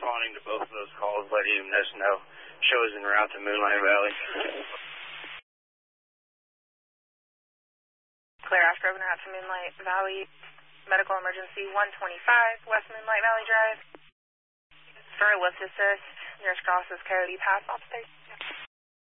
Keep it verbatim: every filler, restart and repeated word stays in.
responding to both of those calls, letting us know shows en route to Moonlight Valley. Claire Ashgrove and out to Moonlight Valley. Medical emergency one twenty-five, West Moonlight Valley Drive. For a lift assist, nearest cross is Coyote Pass, off station.